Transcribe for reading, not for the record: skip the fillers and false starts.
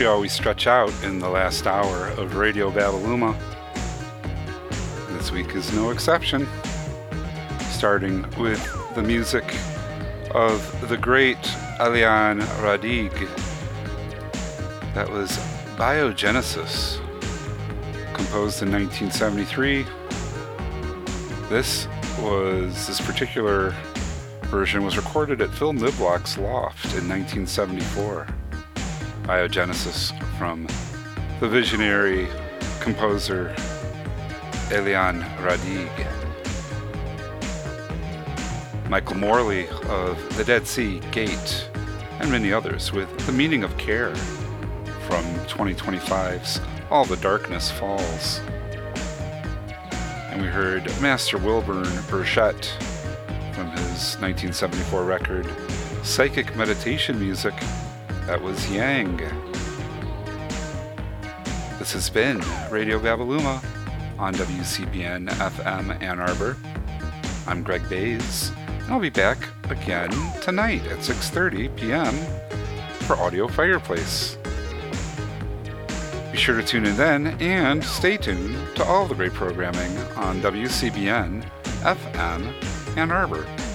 We always stretch out in the last hour of Radio Babaluma. This week is no exception. Starting with the music of the great Eliane Radigue. That was Biogenesis, composed in 1973. This particular version was recorded at Phil Niblock's loft in 1974. Biogenesis from the visionary composer Eliane Radigue. Michael Morley of The Dead Sea, Gate, and many others with The Meaning of Care from 2025's All the Darkness Falls. And we heard Master Wilburn Burchett from his 1974 record Psychic Meditation Music. That was Yang. This has been Radio Babaluma on WCBN FM Ann Arbor. I'm Greg Bays, and I'll be back again tonight at 6:30 p.m. for Audio Fireplace. Be sure to tune in then, and stay tuned to all the great programming on WCBN FM Ann Arbor.